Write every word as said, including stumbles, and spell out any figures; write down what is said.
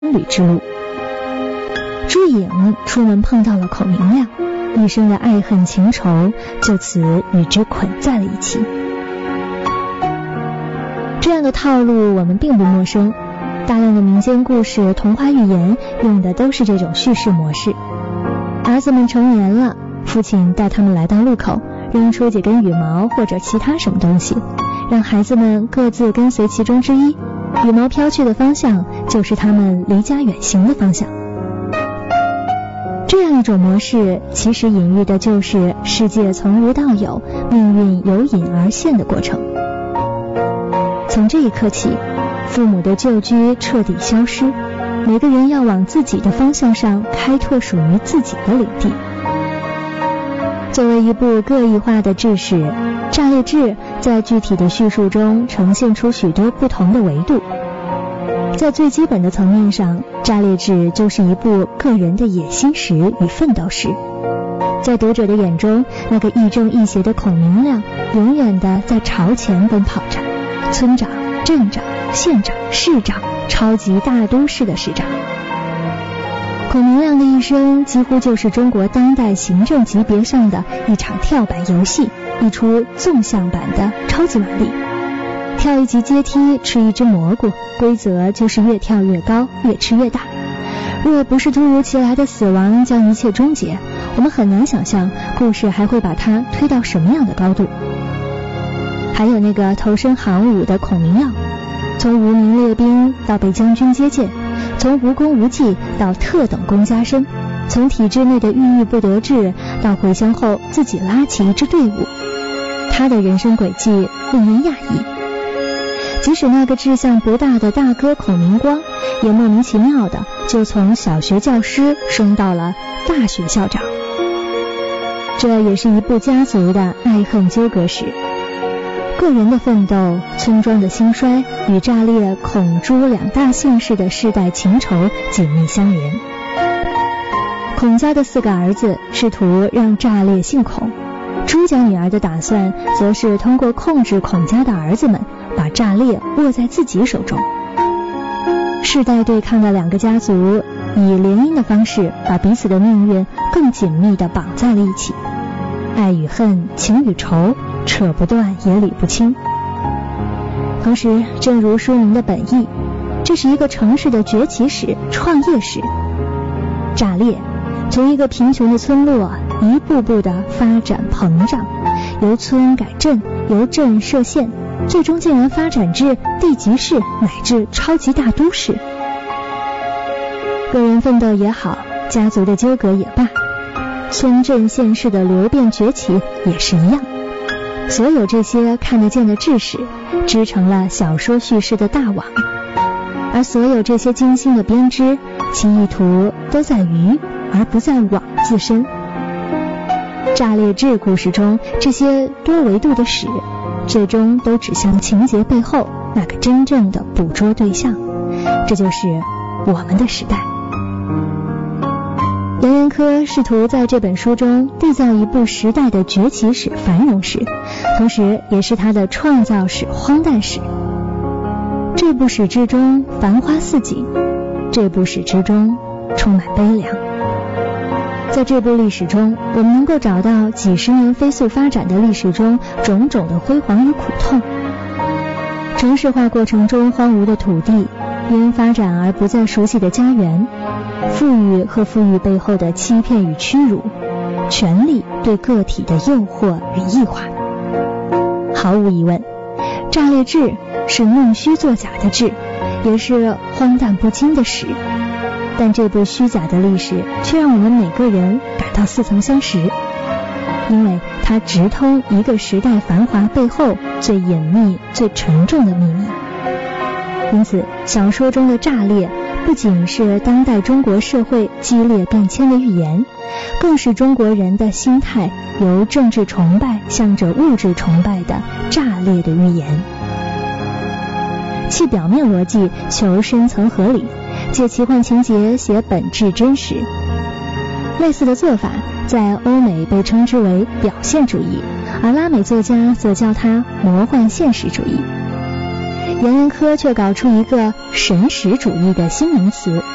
旅之路。朱颖出门碰到了孔明亮，一生的爱恨情仇就此与之捆在了一起。这样的套路我们并不陌生，大量的民间故事、童话寓言用的都是这种叙事模式。儿子们成年了，父亲带他们来到路口，扔出几根羽毛或者其他什么东西，让孩子们各自跟随其中之一，羽毛飘去的方向就是他们离家远行的方向。这样一种模式其实隐喻的就是世界从无到有，命运由隐而现的过程。从这一刻起，父母的旧居彻底消失，每个人要往自己的方向上开拓属于自己的领地。作为一部各异化的志史，《炸裂志》在具体的叙述中呈现出许多不同的维度。在最基本的层面上，《炸裂志》就是一部个人的野心史与奋斗史。在读者的眼中，那个亦正亦邪的孔明亮永远的在朝前奔跑着，村长、镇长、县长、市长，超级大都市的市长。孔明亮的一生几乎就是中国当代行政级别上的一场跳板游戏，一出纵向版的超级玛丽。跳一级阶梯，吃一只蘑菇，规则就是越跳越高，越吃越大。若不是突如其来的死亡将一切终结，我们很难想象故事还会把它推到什么样的高度。还有那个投身行伍的孔明亮，从无名列兵到被将军接见，从无功无绩到特等功加身，从体制内的郁郁不得志到回乡后自己拉起一支队伍，他的人生轨迹令人讶异。即使那个志向不大的大哥孔明光，也莫名其妙的就从小学教师升到了大学校长。这也是一部家族的爱恨纠葛史，个人的奋斗、村庄的兴衰与炸裂孔朱两大姓氏的世代情仇紧密相连。孔家的四个儿子试图让炸裂姓孔，朱家女儿的打算则是通过控制孔家的儿子们，把炸裂握在自己手中。世代对抗的两个家族以联姻的方式把彼此的命运更紧密地绑在了一起，爱与恨，情与仇，扯不断也理不清。同时，正如书名的本意，这是一个城市的崛起史、创业史。炸裂从一个贫穷的村落一步步的发展膨胀，由村改镇，由镇设县，最终竟然发展至地级市乃至超级大都市。个人奋斗也好，家族的纠葛也罢，村镇县市的流变崛起也是一样。所有这些看得见的志史织成了小说叙事的大网，而所有这些精心的编织，其意图都在于而不在网自身。炸裂志故事中这些多维度的史，最终都指向情节背后那个真正的捕捉对象，这就是我们的时代。杨元科试图在这本书中缔造一部时代的崛起史、繁荣史，同时也是他的创造史、荒诞史。这部史之中繁花似锦，这部史之中充满悲凉。在这部历史中，我们能够找到几十年飞速发展的历史中种种的辉煌与苦痛。城市化过程中荒芜的土地，因发展而不再熟悉的家园，富裕和富裕背后的欺骗与屈辱，权力对个体的诱惑与异化。毫无疑问，炸裂志是弄虚作假的志，也是荒诞不经的史。但这部虚假的历史却让我们每个人感到似曾相识，因为它直通一个时代繁华背后最隐秘、最沉重的秘密。因此，小说中的炸裂不仅是当代中国社会激烈变迁的预言，更是中国人的心态由政治崇拜向着物质崇拜的炸裂的预言。弃表面逻辑，求深层合理，借奇幻情节写本质真实。类似的做法在欧美被称之为表现主义，而拉美作家则叫它魔幻现实主义。杨元科却搞出一个神识主义的新名词